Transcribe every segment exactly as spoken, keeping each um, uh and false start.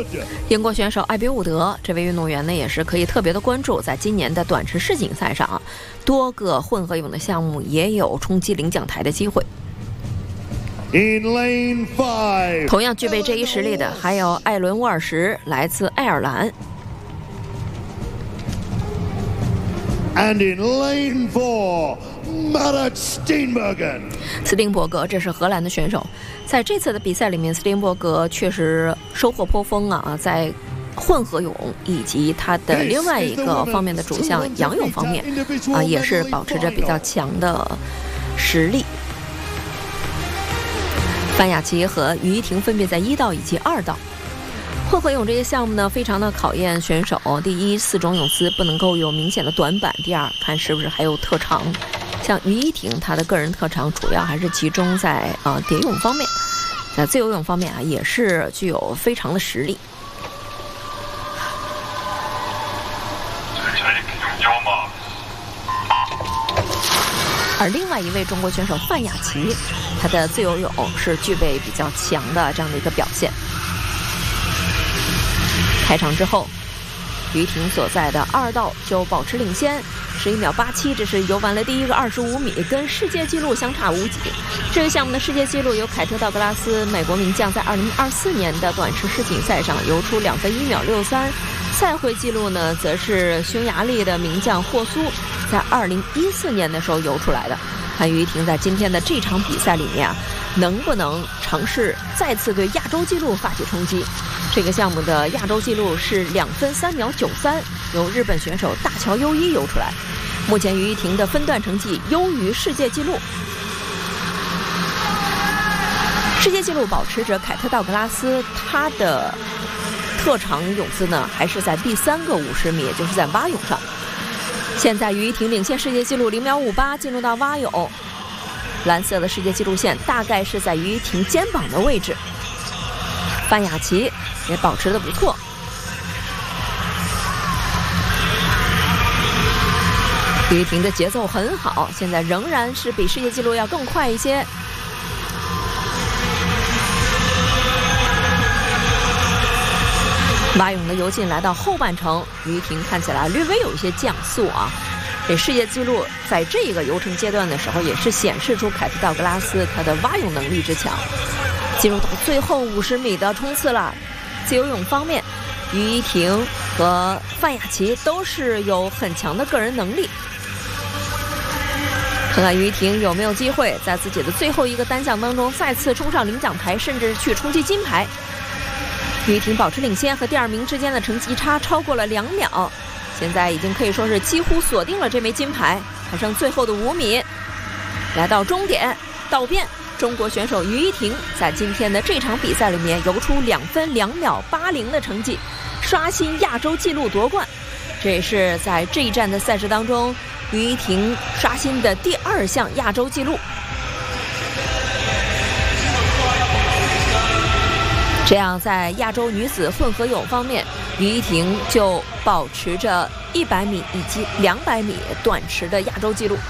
英国选手艾比伍德这位运动员呢，也是可以特别的关注，在今年的短池世锦赛上啊，多个混合泳的项目也有冲击领奖台的机会。同样具备这一实力的还有艾伦·沃尔什，来自爱尔兰。 And in lane four, Marit Steenbergen。 斯汀伯格，这是荷兰的选手，在这次的比赛里面，斯汀伯格确实收获颇丰啊，在混合泳以及他的另外一个方面的主项仰泳方面啊，也是保持着比较强的实力。范雅琪和于依婷分别在一道以及二道。混合泳这些项目呢，非常的考验选手。第一，四种泳姿不能够有明显的短板；第二，看是不是还有特长。像于依婷，她的个人特长主要还是集中在呃蝶泳方面，在自由泳方面啊，也是具有非常的实力。而另外一位中国选手范雅琪，她的自由泳是具备比较强的这样的一个表现。开场之后，于依婷所在的二道就保持领先，十一秒八七，这是游完了第一个二十五米，跟世界纪录相差无几。这个项目的世界纪录由凯特·道格拉斯，美国名将，在二零二四年的短池世锦赛上游出两分一秒六三。赛会纪录呢，则是匈牙利的名将霍苏在二零一四年的时候游出来的。看于依婷在今天的这场比赛里面啊，能不能尝试再次对亚洲纪录发起冲击？这个项目的亚洲纪录是两分三秒九三，由日本选手大桥优一游出来。目前于依婷的分段成绩优于世界纪录，世界纪录保持者凯特·道格拉斯，他的特长泳姿呢还是在第三个五十米，也就是在蛙泳上。现在于依婷领先世界纪录零秒五八，进入到蛙泳。蓝色的世界纪录线大概是在于依婷肩膀的位置。范雅琪也保持得不错。于依婷的节奏很好，现在仍然是比世界纪录要更快一些。蛙泳的游进来到后半程，于依婷看起来略微有一些降速啊。这世界纪录在这个游程阶段的时候，也是显示出凯特·道格拉斯他的蛙泳能力之强。进入到最后五十米的冲刺了。自由泳方面，于依婷和范雅琪都是有很强的个人能力。看看于依婷有没有机会在自己的最后一个单项当中再次冲上领奖台，甚至去冲击金牌。于依婷保持领先，和第二名之间的成绩差超过了两秒，现在已经可以说是几乎锁定了这枚金牌，还剩最后的五米。来到终点道边，中国选手于依婷在今天的这场比赛里面游出两分两秒八零的成绩，刷新亚洲纪录夺冠。这也是在这一站的赛事当中，于依婷刷新的第二项亚洲纪录。这样，在亚洲女子混合泳方面，于依婷就保持着一百米以及两百米短池的亚洲纪录。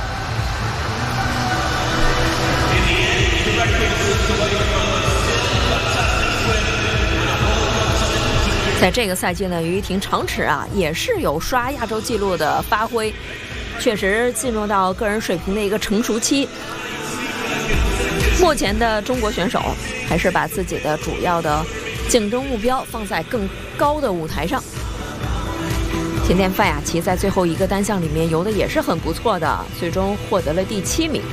在这个赛季呢，于依婷长池啊也是有刷亚洲纪录的发挥，确实进入到个人水平的一个成熟期。目前的中国选手还是把自己的主要的竞争目标放在更高的舞台上。今天范雅琪在最后一个单项里面游的也是很不错的，最终获得了第七名。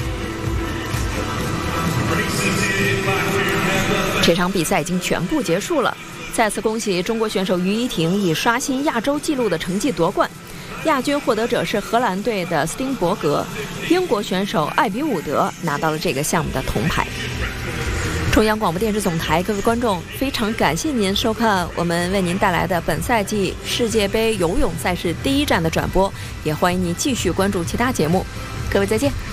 这场比赛已经全部结束了，再次恭喜中国选手于依婷以刷新亚洲纪录的成绩夺冠。亚军获得者是荷兰队的斯汀伯格，英国选手艾比伍德拿到了这个项目的铜牌。中央广播电视总台，各位观众，非常感谢您收看我们为您带来的本赛季世界杯游泳赛事第一站的转播，也欢迎您继续关注其他节目。各位再见。